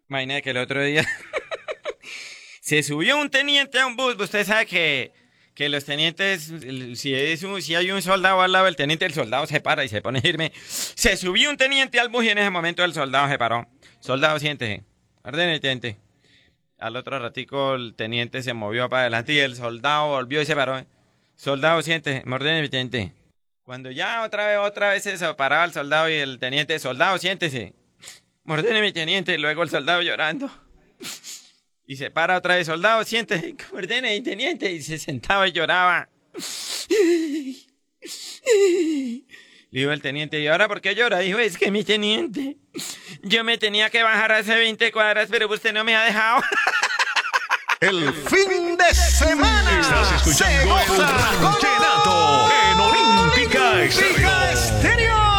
Imagínate que el otro día se subió un teniente a un bus. Usted sabe que los tenientes, si hay un soldado al lado del teniente, el soldado se para y se pone firme. Se subió un teniente al bus y en ese momento el soldado se paró. Soldado, siéntese. Orden, teniente. Al otro ratico el teniente se movió para adelante y el soldado volvió y se paró. Soldado, siéntese. Ordene, teniente. Cuando ya otra vez se paraba el soldado y el teniente, soldado, siéntese. Ordene, mi teniente. Luego el soldado llorando. Y se para otra vez, soldado, siéntese. Ordene, mi teniente. Y se sentaba y lloraba. Le dijo el teniente, ¿y ahora por qué llora? Dijo, es que mi teniente, yo me tenía que bajar hace 20 cuadras, pero usted no me ha dejado. El fin de semana. Estás escuchando el Ranchenato en Olímpica Estéreo. Estéreo.